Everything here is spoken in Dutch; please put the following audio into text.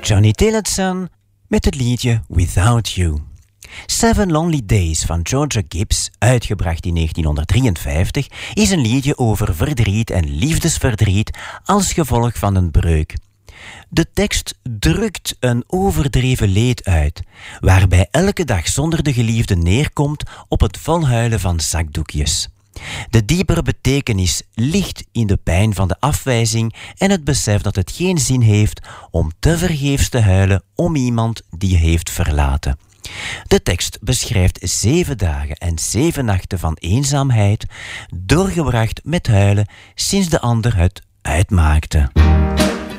Johnny Tillotson met het liedje Without You. Seven Lonely Days van Georgia Gibbs, uitgebracht in 1953, is een liedje over verdriet en liefdesverdriet als gevolg van een breuk. De tekst drukt een overdreven leed uit, waarbij elke dag zonder de geliefde neerkomt op het volhuilen van zakdoekjes. De diepere betekenis ligt in de pijn van de afwijzing en het besef dat het geen zin heeft om tevergeefs te huilen om iemand die je heeft verlaten. De tekst beschrijft 7 dagen en 7 nachten van eenzaamheid, doorgebracht met huilen sinds de ander het uitmaakte.